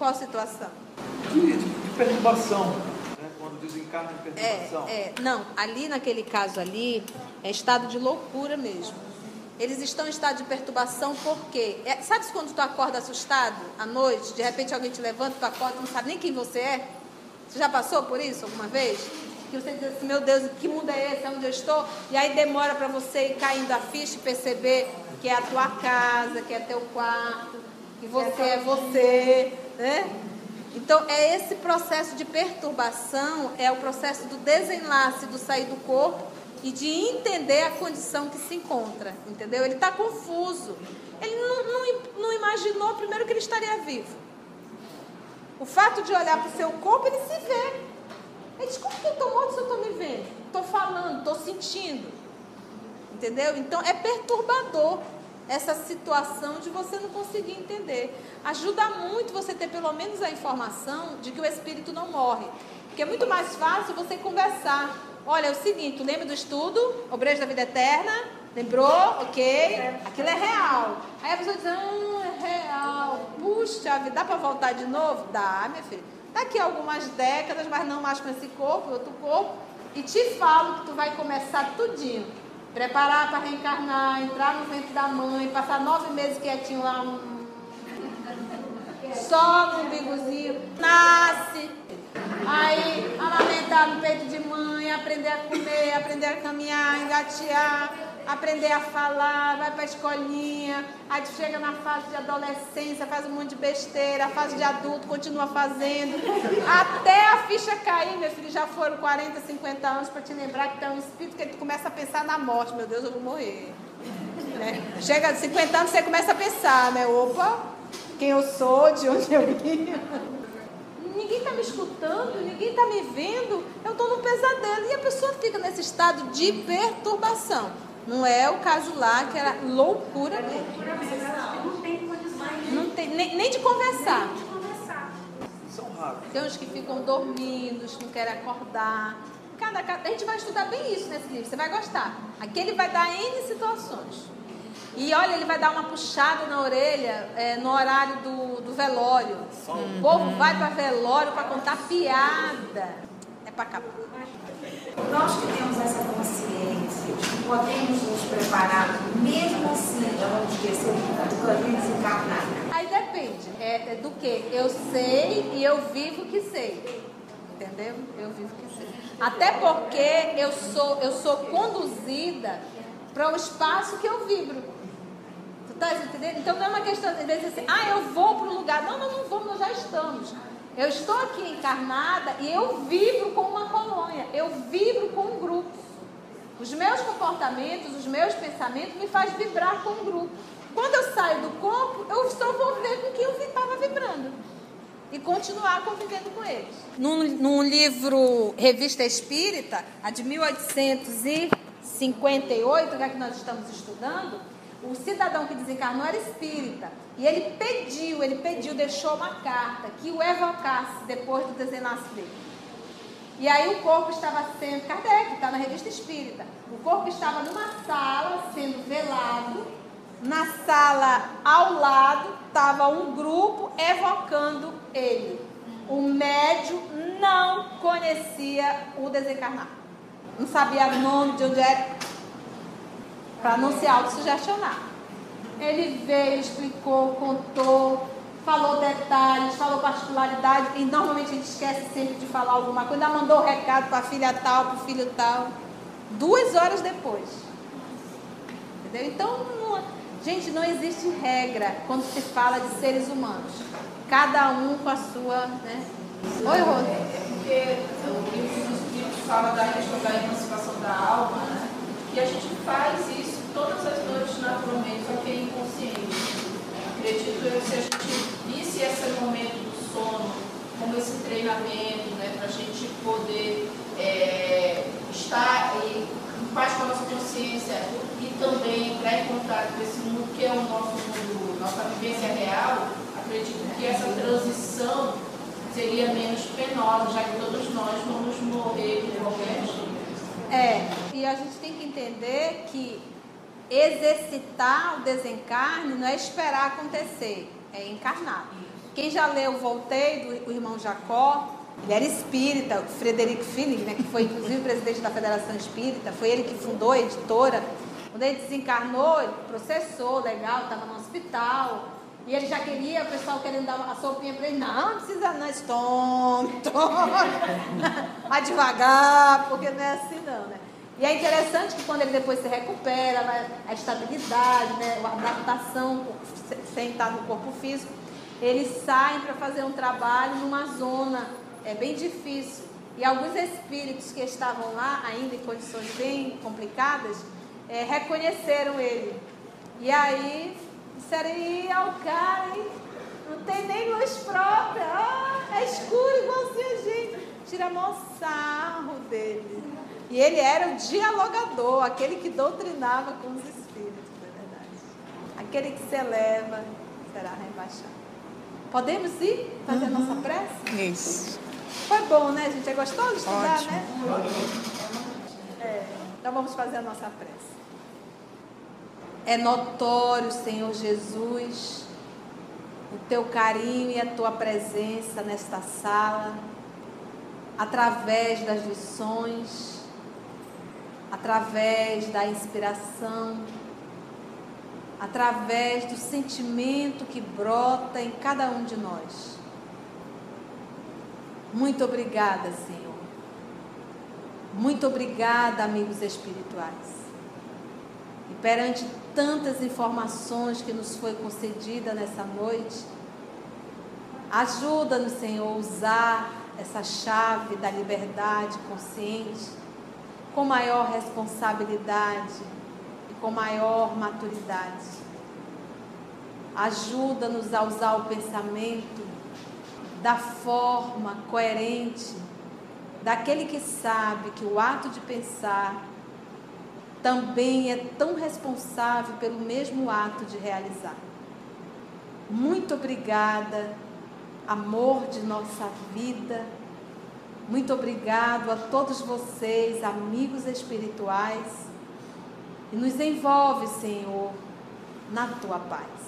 qual situação? De perturbação, né? Quando desencarna de perturbação. Não, ali naquele caso ali, é estado de loucura mesmo. Eles estão em estado de perturbação porque... sabe quando tu acorda assustado à noite, de repente alguém te levanta, tu acorda, tu não sabe nem quem você é? Você já passou por isso alguma vez? Que você diz assim, meu Deus, que mundo é esse? É onde eu estou? E aí demora para você ir caindo a ficha e perceber que é a tua casa, que é teu quarto, que você é você, né? Então, esse processo de perturbação, é o processo do desenlace, do sair do corpo e de entender a condição que se encontra, entendeu? Ele está confuso. Ele não imaginou primeiro que ele estaria vivo. O fato de olhar para o seu corpo, ele se vê. Ele diz, como que eu estou morto se eu estou me vendo? Estou falando, estou sentindo. Entendeu? Então, é perturbador essa situação de você não conseguir entender. Ajuda muito você ter pelo menos a informação de que o espírito não morre. Porque é muito mais fácil você conversar. Olha, é o seguinte, lembra do estudo, Obreiros da Vida Eterna? Lembrou? Ok. Aquilo é real. Aí a pessoa diz, é real. Puxa vida, dá para voltar de novo? Dá, minha filha. Daqui a algumas décadas, mas não mais com esse corpo, outro corpo. E te falo que tu vai começar tudinho. Preparar para reencarnar, entrar no ventre da mãe, passar 9 meses quietinho lá, só no umbigozinho, nasce, aí amamentar no peito de mãe, aprender a comer, aprender a caminhar, engatear, aprender a falar, vai para a escolinha, aí tu chega na fase de adolescência, faz um monte de besteira, a fase de adulto continua fazendo, até a ficha cair, meu filho, já foram 40, 50 anos para te lembrar que tu é um espírito que tu começa a pensar na morte, meu Deus, eu vou morrer. Né? Chega a 50 anos, você começa a pensar, né? Opa, quem eu sou, de onde eu vim. Ninguém está me escutando, ninguém está me vendo, eu estou num pesadelo. E a pessoa fica nesse estado de perturbação. Não é o caso lá, que era loucura mesmo. Não tem condições. Não tem, nem de conversar. São raros. Tem uns que ficam dormindo, uns que não querem acordar. A gente vai estudar bem isso nesse livro, você vai gostar. Aqui ele vai dar N situações. E olha, ele vai dar uma puxada na orelha no horário do velório. O povo vai para velório para contar piada. É para acabar. Nós que temos essa consciência, podemos nos preparar, mesmo assim, eu não esquecer do caminho desencarnado. Aí depende, do que? Eu sei e eu vivo que sei. Entendeu? Eu vivo que sei. Até porque eu sou conduzida para o espaço que eu vibro. Tu tá entendendo? Então não é uma questão de dizer assim, eu vou para o lugar. Não vou, nós já estamos. Eu estou aqui encarnada e eu vibro com uma colônia. Eu vibro com um grupo. Os meus comportamentos, os meus pensamentos me fazem vibrar com um grupo. Quando eu saio do corpo, eu só vou ver com quem eu estava vibrando. E continuar convivendo com eles. Num livro Revista Espírita, a de 1858, que é que nós estamos estudando, o cidadão que desencarnou era espírita. E ele pediu, deixou uma carta que o evocasse depois do desenlace dele. E aí o corpo estava sendo, Kardec, está na Revista Espírita, o corpo estava numa sala sendo velado, na sala ao lado estava um grupo evocando ele. O médium não conhecia o desencarnado, não sabia o nome, de onde era, para não se autossugestionar. Ele veio, explicou, contou, falou detalhes, falou particularidade, e normalmente a gente esquece sempre de falar alguma coisa. Ainda mandou o recado para a filha tal, para o filho tal, 2 horas depois. Entendeu? Então, gente, não existe regra quando se fala de seres humanos. Cada um com a sua, né? Oi, Rô. Porque o livro dos Espíritos fala da questão da emancipação da alma, né? E a gente faz isso todas as noites naturalmente, só que é inconsciente. Acredito eu, se a gente visse esse momento do sono como esse treinamento, né, para a gente poder estar em paz com a nossa consciência e também entrar em contato com esse mundo que é o nosso mundo, nossa vivência real, acredito que essa transição seria menos penosa, já que todos nós vamos morrer de qualquer jeito. E a gente tem que entender que exercitar o desencarne não é esperar acontecer, é encarnar. Quem já leu Voltaire, do irmão Jacó, ele era espírita, o Frederic Finning, né, que foi inclusive presidente da Federação Espírita, foi ele que fundou a editora. Quando ele desencarnou, ele processou, legal, estava no hospital, e ele já queria, o pessoal querendo dar a sopinha para ele, não precisa não, vai devagar, porque não é assim não, né? E é interessante que quando ele depois se recupera, a estabilidade, né, a adaptação, sem estar no corpo físico, eles saem para fazer um trabalho numa zona bem difícil. E alguns espíritos que estavam lá, ainda em condições bem complicadas, reconheceram ele. E aí disseram, o cara, hein? Não tem nem luz própria, é escuro igualzinho a gente. Tira mó sarro dele. E ele era o dialogador, aquele que doutrinava com os espíritos, não é verdade? Aquele que se eleva será rebaixado. Podemos ir fazer a nossa prece? Isso. Foi bom, né, gente? É gostoso estudar, Ótimo. né? Então vamos fazer a nossa prece. É notório, Senhor Jesus, o teu carinho e a tua presença nesta sala, através das lições, através da inspiração, através do sentimento que brota em cada um de nós. Muito obrigada, Senhor. Muito obrigada, amigos espirituais. E perante tantas informações que nos foi concedida nessa noite, ajuda-nos, Senhor, a usar essa chave da liberdade consciente com maior responsabilidade e com maior maturidade. Ajuda-nos a usar o pensamento da forma coerente daquele que sabe que o ato de pensar também é tão responsável pelo mesmo ato de realizar. Muito obrigada, amor de nossa vida. Muito obrigado a todos vocês, amigos espirituais, e nos envolve, Senhor, na tua paz.